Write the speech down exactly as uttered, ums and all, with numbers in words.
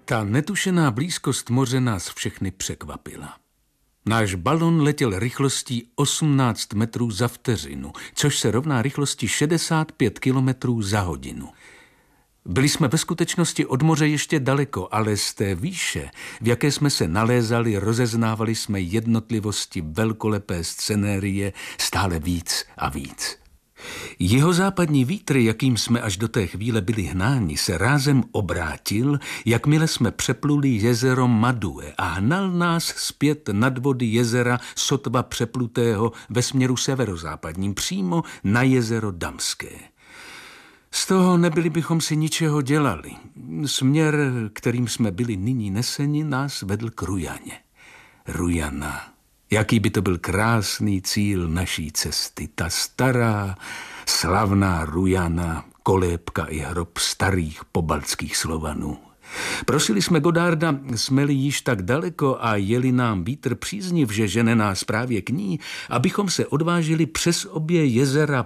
Ta netušená blízkost moře nás všechny překvapila. Náš balon letěl rychlostí osmnáct metrů za vteřinu, což se rovná rychlosti šedesát pět kilometrů za hodinu. Byli jsme ve skutečnosti od moře ještě daleko, ale z té výše, v jaké jsme se nalézali, rozeznávali jsme jednotlivosti velkolepé scenérie stále víc a víc. Jihozápadní vítr, jakým jsme až do té chvíle byli hnáni, se rázem obrátil, jakmile jsme přepluli jezero Madue a hnal nás zpět nad vody jezera sotva přeplutého ve směru severozápadním, přímo na jezero Damské. Z toho nebyli bychom si ničeho dělali. Směr, kterým jsme byli nyní neseni, nás vedl k Rujaně. Rujana. Jaký by to byl krásný cíl naší cesty. Ta stará, slavná Rujana, kolébka i hrob starých pobaltských Slovanů. Prosili jsme Godárda, jsme-li již tak daleko a jeli nám vítr přízniv, že žene nás právě k ní, abychom se odvážili přes obě jezera